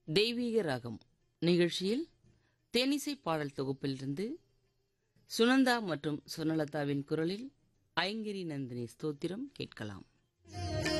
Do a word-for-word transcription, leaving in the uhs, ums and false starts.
தெய்வீக ராகம் நிகழ்ச்சியில் தேனிசை பாடல் தொகுப்பிலிருந்து சுனந்தா மற்றும் சுனலதாவின் குரலில் ஐங்கிரி நந்தினி ஸ்தோத்திரம் கேட்கலாம்.